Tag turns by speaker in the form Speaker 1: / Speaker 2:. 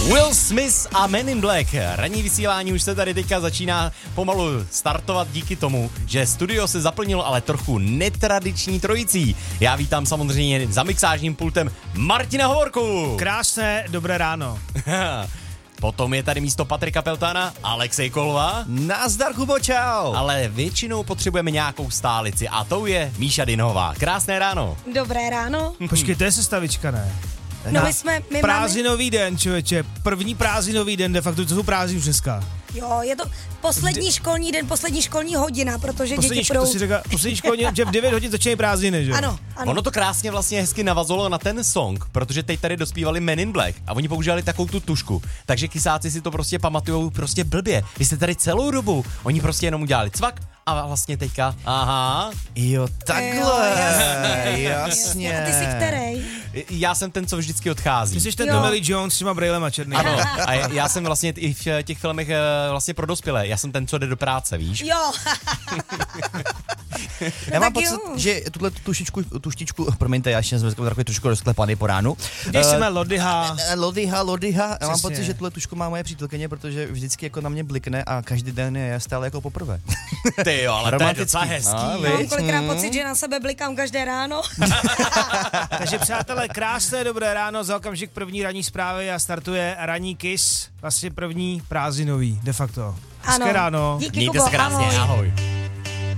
Speaker 1: Will Smith a Men in Black. Ranní vysílání už se tady teďka začíná pomalu startovat díky tomu, že studio se zaplnilo ale trochu netradiční trojicí. Já vítám samozřejmě za mixážním pultem Martina Hovorku.
Speaker 2: Krásné, dobré ráno.
Speaker 1: Potom je tady místo Patrika Peltána Alexej Kolva.
Speaker 3: Nazdar, Kubo, čau.
Speaker 1: Ale většinou potřebujeme nějakou stálici a tou je Míša Dinhová. Krásné ráno.
Speaker 4: Dobré ráno.
Speaker 2: Počkej, to je sestavička, ne?
Speaker 4: No my
Speaker 2: prázdninový den, člověče, první prázdninový den, de facto, to jsou prázdniny už dneska.
Speaker 4: Jo, je to poslední školní den, poslední školní hodina, protože děti budou...
Speaker 2: Poslední školní, že v 9 hodin začínají prázdniny, že?
Speaker 4: Ano.
Speaker 1: Ono to krásně vlastně hezky navazovalo na ten song, protože teď tady dospívali Men in Black a oni používali takovou tu tušku, takže kysáci si to prostě pamatujou prostě blbě. Vy jste tady celou dobu, oni prostě jenom udělali cvak a vlastně teďka, aha.
Speaker 3: Jo, takhle,
Speaker 4: jasně. A ty jsi který?
Speaker 1: Já jsem ten, co vždycky odchází.
Speaker 2: Ty jsi ten Tommy Lee Jones s těma brejlema černými.
Speaker 1: Ano, a já jsem vlastně i v těch filmech vlastně pro dospělé. Já jsem ten, co jde do práce, víš?
Speaker 4: Jo.
Speaker 3: Já mám pocit, že tuhle tuštičku, promiňte, já ještě jsem takový trošku rozklepaný po ránu.
Speaker 2: Když jsme Lodyha.
Speaker 3: Lodyha. Já mám pocit, že tuhle tušku má moje přítelkyně, protože vždycky jako na mě blikne a každý den je stále jako poprvé.
Speaker 1: Ty jo, ale to je docela hezký.
Speaker 4: Mám kolikrát pocit, že na sebe blikám každé ráno.
Speaker 2: Takže přátelé, krásné dobré ráno, za okamžik první ranní zprávy a startuje ranní Kiss, vlastně první prázdninový, de facto. Hezké ráno.
Speaker 4: Díky,
Speaker 1: Mějte
Speaker 4: Kubo,
Speaker 1: se krásně, ahoj.